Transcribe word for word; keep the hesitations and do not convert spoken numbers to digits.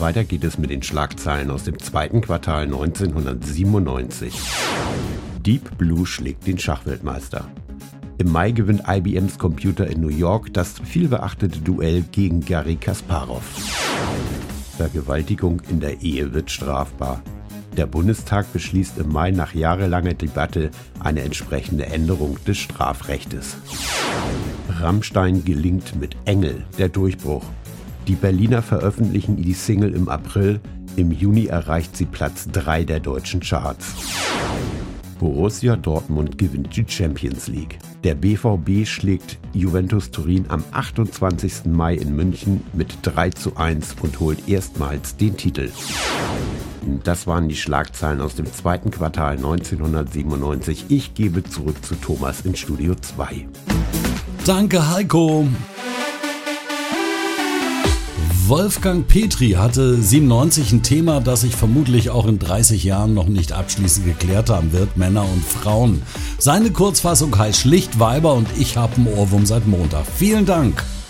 Weiter geht es mit den Schlagzeilen aus dem zweiten Quartal neunzehnhundertsiebenundneunzig. Deep Blue schlägt den Schachweltmeister. Im Mai gewinnt I B Ms Computer in New York das vielbeachtete Duell gegen Garry Kasparov. Vergewaltigung in der Ehe wird strafbar. Der Bundestag beschließt im Mai nach jahrelanger Debatte eine entsprechende Änderung des Strafrechtes. Rammstein gelingt mit Engel der Durchbruch. Die Berliner veröffentlichen die Single im April, im Juni erreicht sie Platz drei der deutschen Charts. Borussia Dortmund gewinnt die Champions League. Der B V B schlägt Juventus Turin am achtundzwanzigsten Mai in München mit drei zu eins und holt erstmals den Titel. Das waren die Schlagzeilen aus dem zweiten Quartal neunzehnhundertsiebenundneunzig. Ich gebe zurück zu Thomas in Studio zwei. Danke, Heiko. Wolfgang Petri hatte siebenundneunzig ein Thema, das sich vermutlich auch in dreißig Jahren noch nicht abschließend geklärt haben wird, Männer und Frauen. Seine Kurzfassung heißt schlicht Weiber und ich hab einen Ohrwurm seit Montag. Vielen Dank.